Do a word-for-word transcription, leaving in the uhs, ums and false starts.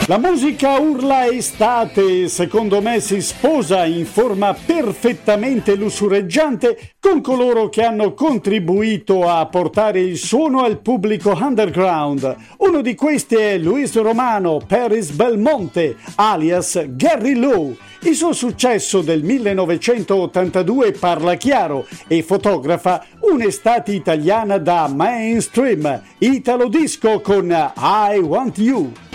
La musica urla estate, secondo me si sposa in forma perfettamente lussureggiante con coloro che hanno contribuito a portare il suono al pubblico underground. Uno di questi è Luis Romano Paris Belmonte, alias Gary Lowe. Il suo successo del millenovecentottantadue parla chiaro e fotografa un'estate italiana da mainstream, Italo Disco con I Want You.